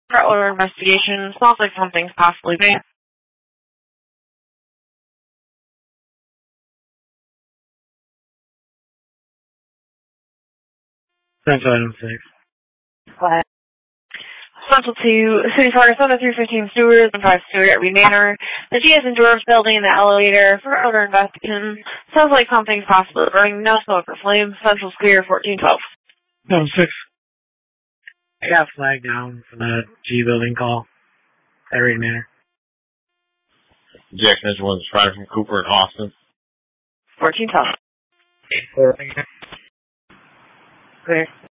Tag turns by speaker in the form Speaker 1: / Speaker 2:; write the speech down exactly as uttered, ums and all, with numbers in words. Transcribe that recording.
Speaker 1: For order investigation, smells like something's possibly bad.
Speaker 2: Central item six.
Speaker 1: What? Central to City Fire seven three fifteen Stewart and five Stewart at Reed Manor. The G S and Dwarves building in the elevator. For order investigation, sounds like something's possibly burning. No smoke or flame. Central's clear. fourteen twelve.
Speaker 2: Item six. I got flagged down for the G building call at Reed Manor.
Speaker 3: Jackson Engine one is five from Cooper and Austin.
Speaker 1: fourteen twelve.
Speaker 2: Clear.
Speaker 1: Clear.